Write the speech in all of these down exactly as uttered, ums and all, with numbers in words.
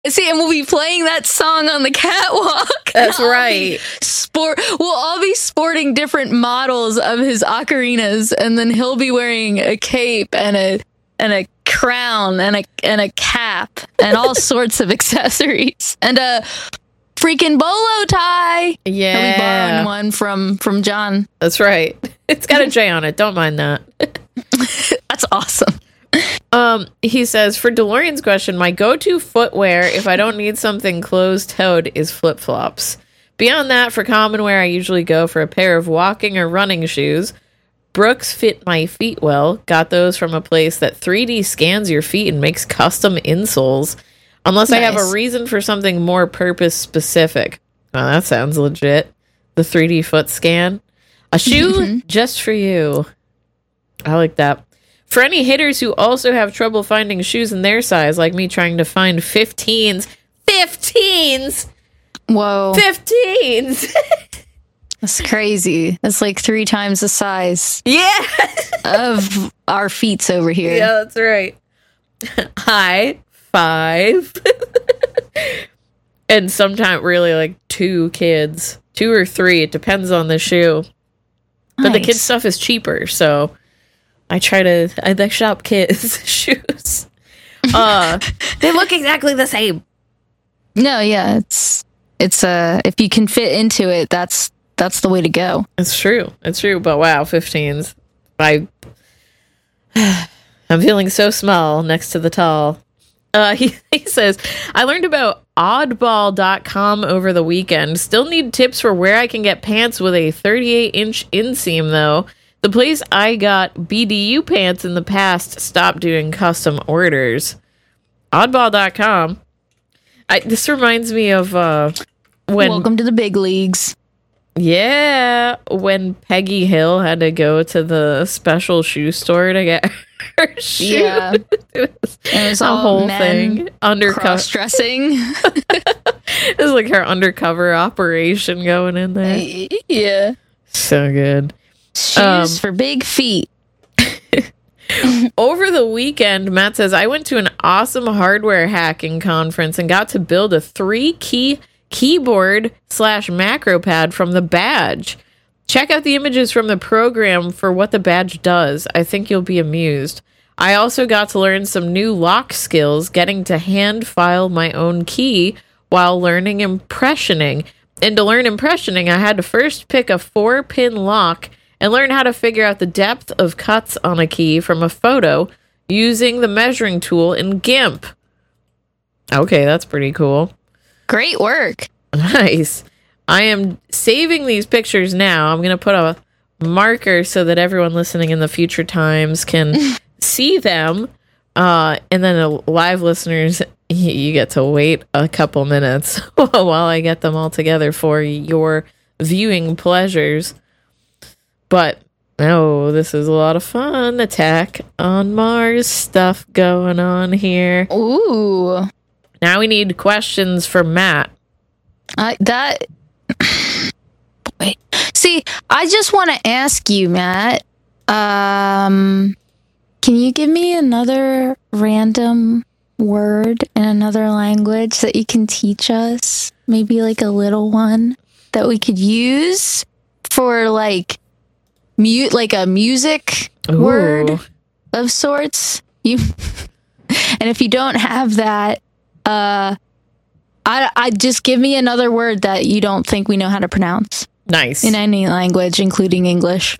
See, and we'll be playing that song on the catwalk. That's right. Sport. We'll all be sporting different models of his ocarinas, and then he'll be wearing a cape and a and a crown and a and a cap and all sorts of accessories and a freaking bolo tie. Yeah, he'll be borrowing one from from John. That's right. It's got a J on it. Don't mind that. That's awesome. Um, he says, for DeLorean's question, my go-to footwear if I don't need something closed-toed is flip-flops. Beyond that, for common wear, I usually go for a pair of walking or running shoes. Brooks fit my feet well. Got those from a place that three D scans your feet and makes custom insoles. Unless nice. I have a reason for something more purpose-specific. Oh, that sounds legit. The three D foot scan. A shoe just for you. I like that. For any hitters who also have trouble finding shoes in their size, like me trying to find fifteens. fifteens! Whoa. fifteens! That's crazy. That's like three times the size. Yeah! of our feets over here. Yeah, that's right. High five. And sometimes really like two kids. Two or three. It depends on the shoe. But nice. The kids' stuff is cheaper, so... I try to, I shop kids' shoes. Uh, they look exactly the same. No, yeah, it's, it's, uh, if you can fit into it, that's, that's the way to go. It's true. It's true. But wow, fifteens. I, I'm feeling so small next to the tall. Uh, he, he says, I learned about oddball dot com over the weekend. Still need tips for where I can get pants with a thirty-eight inch inseam, though. The place I got B D U pants in the past stopped doing custom orders. oddball dot com. I, this reminds me of uh, when... Welcome to the big leagues. Yeah, when Peggy Hill had to go to the special shoe store to get her shoes. Yeah. It was, it was a all whole men thing. Undercover. Cross-dressing. It was like her undercover operation going in there. Yeah. So good. Shoes um, for big feet. Over the weekend, Matt says, I went to an awesome hardware hacking conference and got to build a three-key keyboard slash macro pad from the badge. Check out the images from the program for what the badge does. I think you'll be amused. I also got to learn some new lock skills, getting to hand file my own key while learning impressioning. And to learn impressioning, I had to first pick a four-pin lock and learn how to figure out the depth of cuts on a key from a photo using the measuring tool in GIMP. Okay, that's pretty cool. Great work. Nice. I am saving these pictures now. I'm going to put a marker so that everyone listening in the future times can see them. Uh, and then uh, live listeners, you get to wait a couple minutes while I get them all together for your viewing pleasures. But, oh, this is a lot of fun. Attack on Mars stuff going on here. Ooh. Now we need questions for Matt. I that... Wait. See, I just want to ask you, Matt. Um, can you give me another random word in another language that you can teach us? Maybe like a little one that we could use for like... Mute like a music Ooh. Word of sorts. You and if you don't have that, uh, I I just give me another word that you don't think we know how to pronounce. Nice in any language, including English.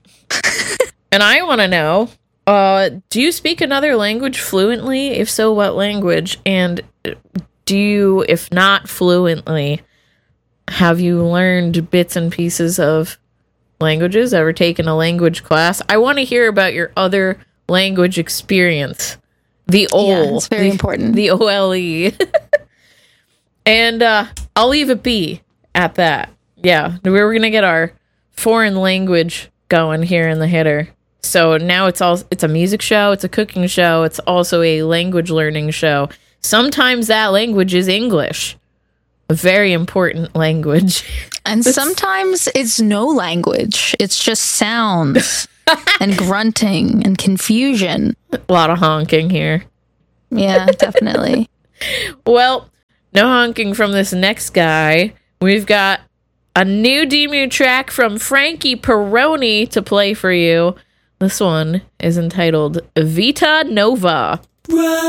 And I want to know: uh, do you speak another language fluently? If so, what language? And do you, if not fluently, have you learned bits and pieces of languages? Ever taken a language class? I want to hear about your other language experience. The O L E. Yeah, it's very the, important. The O L E. And uh, I'll leave it be at that. Yeah, we're going to get our foreign language going here in the hitter. So now it's all it's a music show, it's a cooking show, it's also a language learning show. Sometimes that language is English. A very important language. And sometimes it's no language. It's just sounds and grunting and confusion. A lot of honking here. Yeah, definitely. Well, No honking from this next guy. We've got a new Demu track from Frankie Peroni to play for you. This one is entitled Vita Nova.